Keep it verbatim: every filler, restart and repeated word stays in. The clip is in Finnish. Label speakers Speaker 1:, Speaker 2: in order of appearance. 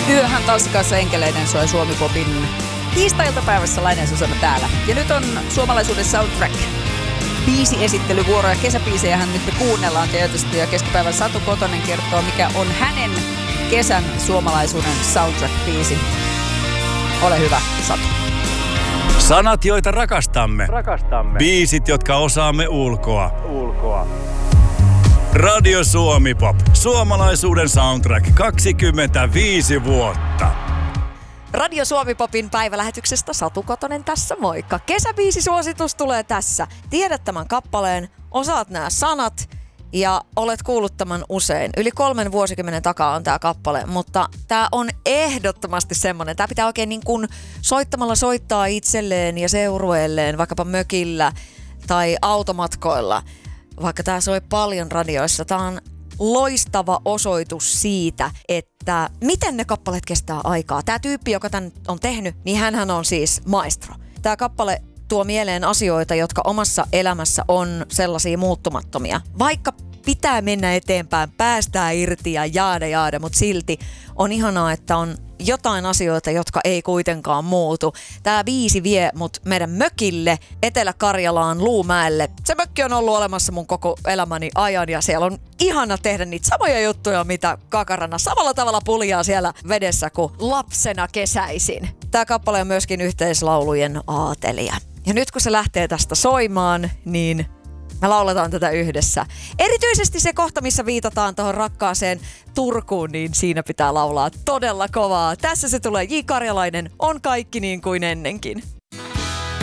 Speaker 1: Yöhän tanssin kanssa enkeleiden soi Suomi-popin tiistai-iltapäivässä Laine Susanna täällä. Ja nyt on suomalaisuuden soundtrack. Biisi-esittelyvuoro ja kesäbiisejähän nyt me kuunnellaan tietysti. Ja keskipäivän Satu Kotonen kertoo, mikä on hänen kesän suomalaisuuden soundtrack-biisi. Ole hyvä, Satu.
Speaker 2: Sanat, joita rakastamme. Rakastamme. Biisit, jotka osaamme ulkoa. Ulkoa. Radio Suomi Pop. Suomalaisuuden soundtrack. kaksikymmentäviisi vuotta.
Speaker 3: Radio Suomi Popin päivälähetyksestä Satu Kotonen tässä, moikka. Kesäbiisisuositus tulee tässä. Tiedät tämän kappaleen, osaat nämä sanat ja olet kuullut tämän usein. Yli kolmen vuosikymmenen takaa on tämä kappale, mutta tämä on ehdottomasti semmoinen. Tämä pitää oikein niin kuin soittamalla soittaa itselleen ja seurueelleen, vaikkapa mökillä tai automatkoilla. Vaikka tämä soi paljon radioissa, tämä on loistava osoitus siitä, että miten ne kappaleet kestää aikaa. Tämä tyyppi, joka tämän on tehnyt, niin hänhän on siis maestro. Tämä kappale tuo mieleen asioita, jotka omassa elämässä on sellaisia muuttumattomia. Vaikka pitää mennä eteenpäin, päästää irti ja jaada jaada, mutta silti on ihanaa, että on jotain asioita, jotka ei kuitenkaan muutu. Tämä biisi vie mut meidän mökille Etelä-Karjalaan Luumäelle. Se mökki on ollut olemassa mun koko elämäni ajan ja siellä on ihana tehdä niitä samoja juttuja, mitä kakarana samalla tavalla puljaa siellä vedessä kuin lapsena kesäisin. Tämä kappale on myöskin yhteislaulujen aatelija. Ja nyt kun se lähtee tästä soimaan, niin me lauletaan tätä yhdessä. Erityisesti se kohta, missä viitataan tuohon rakkaaseen Turkuun, niin siinä pitää laulaa todella kovaa. Tässä se tulee J. Karjalainen, on kaikki niin kuin ennenkin.